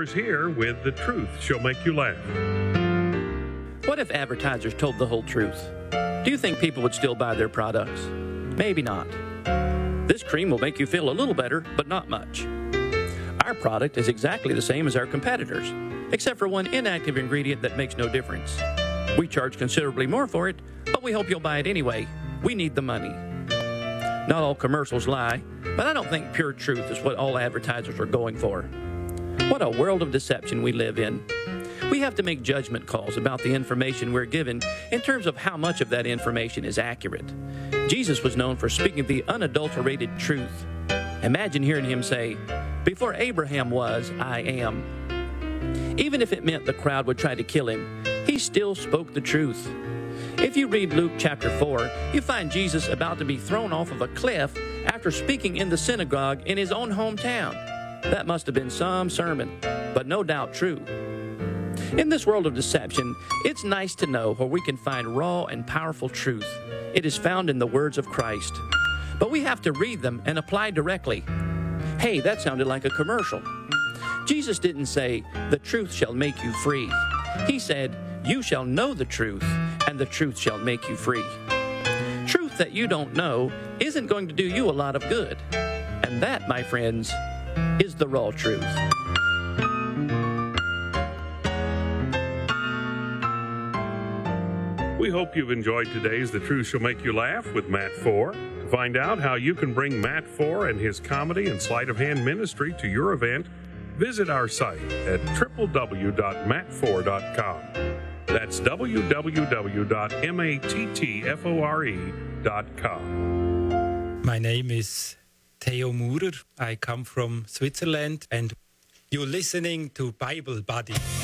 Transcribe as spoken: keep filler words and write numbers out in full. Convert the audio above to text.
Four's here with The Truth Shall Make You Laugh. What if advertisers told the whole truth? Do you think people would still buy their products? Maybe not. This cream will make you feel a little better, but not much. Our product is exactly the same as our competitors, except for one inactive ingredient that makes no difference. We charge considerably more for it, but we hope you'll buy it anyway. We need the money. Not all commercials lie, but I don't think pure truth is what all advertisers are going for. What a world of deception we live in. We have to make judgment calls about the information we're given in terms of how much of that information is accurate. Jesus was known for speaking the unadulterated truth. Imagine hearing him say, "Before Abraham was, I am." Even if it meant the crowd would try to kill him, he still spoke the truth. If you read Luke chapter four, you find Jesus about to be thrown off of a cliff after speaking in the synagogue in his own hometown. That must have been some sermon, but no doubt true. In this world of deception, it's nice to know where we can find raw and powerful truth. It is found in the words of Christ. But we have to read them and apply directly. Hey, that sounded like a commercial. Jesus didn't say, "The truth shall make you free." He said, "You shall know the truth, and the truth shall make you free." Truth that you don't know isn't going to do you a lot of good. And that, my friends, is the raw truth. We hope you've enjoyed today's The Truth Shall Make You Laugh with Matt Four. To find out how you can bring Matt Four and his comedy and sleight of hand ministry to your event, visit our site at w w w dot matt four dot com. That's w w w dot mattfore dot com. My name is Theo Murer. I come from Switzerland, and you're listening to Bible Buddy.